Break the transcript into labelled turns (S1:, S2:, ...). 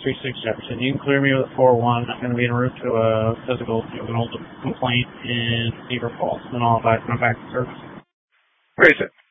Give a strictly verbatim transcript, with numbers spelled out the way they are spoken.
S1: three six Jefferson. You can clear me with a four one. I'm going to be en route to a physical juvenile complaint in Beaver Falls. Then I'll back, come back to service.
S2: Where is it?